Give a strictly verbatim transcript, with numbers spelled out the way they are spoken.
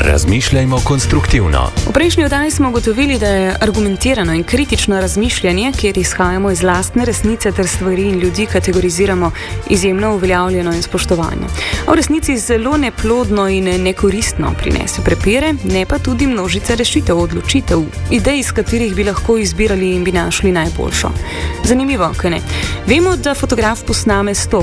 Razmišljajmo konstruktivno. V prejšnji oddaji smo ugotovili, da je argumentirano in kritično razmišljanje, kjer izhajamo iz lastne resnice ter stvari in ljudi kategoriziramo, izjemno uveljavljeno in spoštovano. A v resnici zelo neplodno in nekoristno prinese prepire, ne pa tudi množice rešitev, odločitev, idej, iz katerih bi lahko izbirali in bi našli najboljšo. Zanimivo, kaj ne? Vemo, da fotograf posname sto